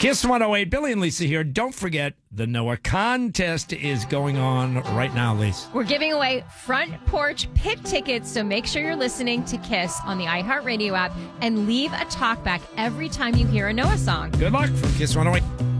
Kiss 108, Billy and Lisa here. Don't forget, the Noah contest is going on right now, Lisa. We're giving away front porch pit tickets, so make sure you're listening to Kiss on the iHeartRadio app and leave a talkback every time you hear a Noah song. Good luck from Kiss 108.